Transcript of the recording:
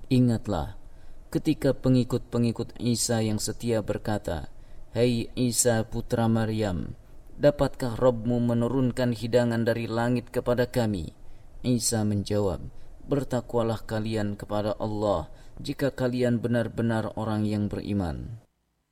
Ingatlah ketika pengikut-pengikut Isa yang setia berkata, "Hai Isa putra Maryam, dapatkah Rabbmu menurunkan hidangan dari langit kepada kami?" Isa menjawab, "Bertakwalah kalian kepada Allah jika kalian benar-benar orang yang beriman."